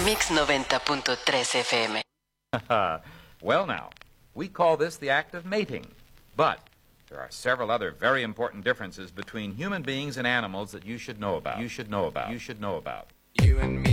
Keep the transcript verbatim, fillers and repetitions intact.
Mix noventa punto tres F M. Well, now, we call this the act of mating. But there are several other very important differences between human beings and animals that you should know about. You should know about. You should know about. You and me.